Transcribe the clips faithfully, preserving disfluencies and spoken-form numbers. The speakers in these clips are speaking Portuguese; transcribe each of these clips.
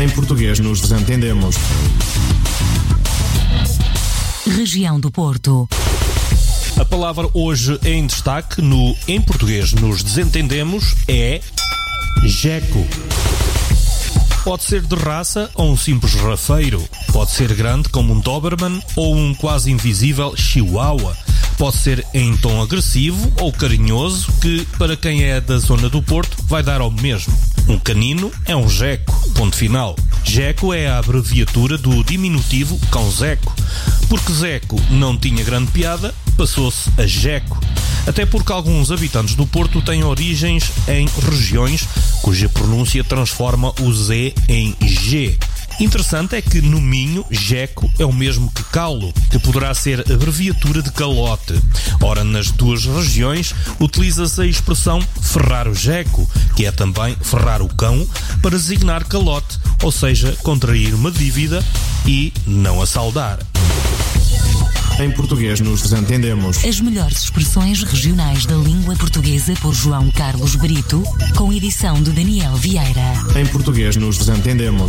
Em português nos desentendemos. Região do Porto. A palavra hoje em destaque no Em Português nos desentendemos é jeco. Pode ser de raça ou um simples rafeiro. Pode ser grande como um Doberman ou um quase invisível Chihuahua. Pode ser em tom agressivo ou carinhoso, que para quem é da zona do Porto vai dar ao mesmo. Um canino é um jeco, ponto final. Jeco é a abreviatura do diminutivo cão Zeco. Porque Zeco não tinha grande piada, passou-se a jeco. Até porque alguns habitantes do Porto têm origens em regiões cuja pronúncia transforma o Z em G. Interessante é que no Minho, jeco é o mesmo que caulo, que poderá ser abreviatura de calote. Ora, nas duas regiões utiliza-se a expressão ferrar o jeco, que é também ferrar o cão, para designar calote, ou seja, contrair uma dívida e não a saldar. Em português nos desentendemos. As melhores expressões regionais da língua portuguesa por João Carlos Brito, com edição de Daniel Vieira. Em português nos desentendemos.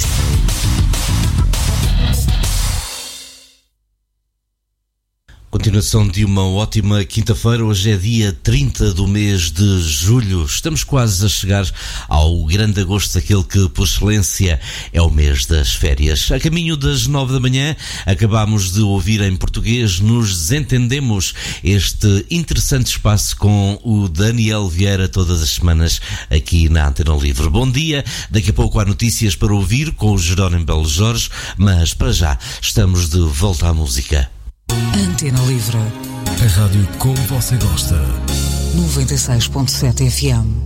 Continuação de uma ótima quinta-feira. Hoje é dia trinta do mês de julho. Estamos quase a chegar ao grande agosto, aquele que por excelência é o mês das férias. A caminho das nove da manhã acabámos de ouvir em português Nos Desentendemos, este interessante espaço com o Daniel Vieira todas as semanas aqui na Antena Livre. Bom dia, daqui a pouco há notícias para ouvir com o Jerónimo Belo Jorge, mas para já estamos de volta à música. Antena Livre. A rádio como você gosta. noventa e seis ponto sete F M.